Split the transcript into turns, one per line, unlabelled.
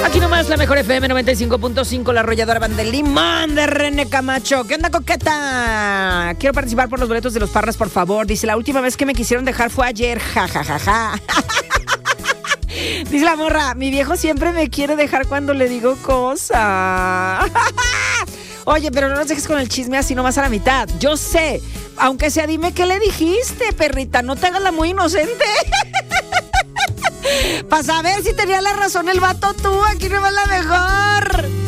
Aquí nomás la mejor FM 95.5, la arrolladora Banda de Limón de René Camacho. ¿Qué onda, coqueta? Quiero participar por los boletos de los Parras, por favor. Dice, la última vez que me quisieron dejar fue ayer. Ja, ja, ja, ja. Dice la morra, mi viejo siempre me quiere dejar cuando le digo cosas. Oye, pero no nos dejes con el chisme así nomás a la mitad. Yo sé, aunque sea, dime qué le dijiste, perrita. No te hagas la muy inocente. Para saber si tenía la razón el vato tú. Aquí no va la mejor.